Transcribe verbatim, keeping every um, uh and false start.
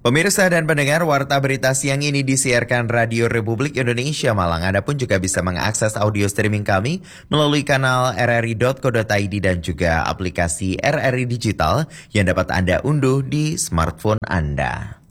Pemirsa dan pendengar, Warta Berita Siang ini disiarkan Radio Republik Indonesia Malang. Anda pun juga bisa mengakses audio streaming kami melalui kanal r r i dot co dot i d dan juga aplikasi R R I Digital yang dapat Anda unduh di smartphone Anda.